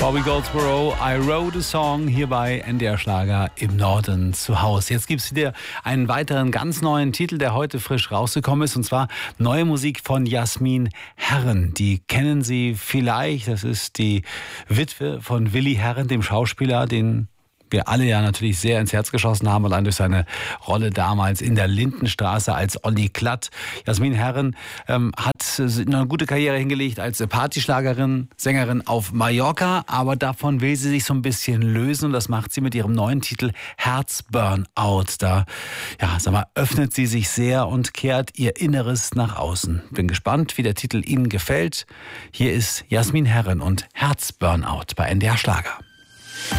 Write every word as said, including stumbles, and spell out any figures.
Bobby Goldsboro, I Wrote a Song, hier bei N D R Schlager im Norden zu Hause. Jetzt gibt es wieder einen weiteren ganz neuen Titel, der heute frisch rausgekommen ist, und zwar neue Musik von Jasmin Herren. Die kennen Sie vielleicht, das ist die Witwe von Willi Herren, dem Schauspieler, den wir alle ja natürlich sehr ins Herz geschossen haben, allein durch seine Rolle damals in der Lindenstraße als Olli Klatt. Jasmin Herren ähm, hat eine gute Karriere hingelegt als Partyschlagerin, Sängerin auf Mallorca, aber davon will sie sich so ein bisschen lösen, und das macht sie mit ihrem neuen Titel Herzburnout. Da, ja, sag mal, öffnet sie sich sehr und kehrt ihr Inneres nach außen. Bin gespannt, wie der Titel Ihnen gefällt. Hier ist Jasmin Herren und Herzburnout bei N D R Schlager.